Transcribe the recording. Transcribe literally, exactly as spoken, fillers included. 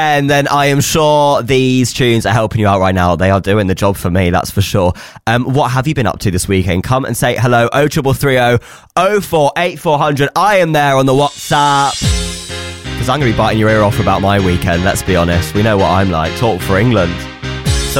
And then I am sure these tunes are helping you out right now. They are doing the job for me, that's for sure. Um, what have you been up to this weekend? Come and say hello. oh three three three oh oh four eight four hundred. I am there on the WhatsApp. Because I'm going to be biting your ear off about my weekend, let's be honest. We know what I'm like. Talk for England.